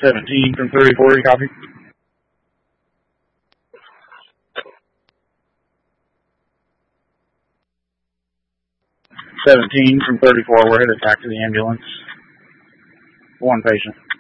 17 from 34, you copy? 17 from 34, we're headed back to the ambulance. One patient.